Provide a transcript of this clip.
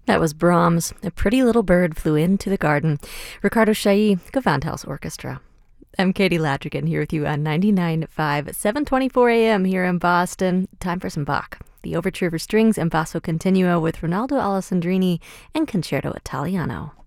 That was Brahms. A pretty little bird flew into the garden. Ricardo Chailly, Gewandhaus Orchestra. I'm Katie Ladrigan here with you on 99.5, 7:24 a.m. here in Boston. Time for some Bach. The Overture for Strings and Basso Continuo with Ronaldo Alessandrini and Concerto Italiano.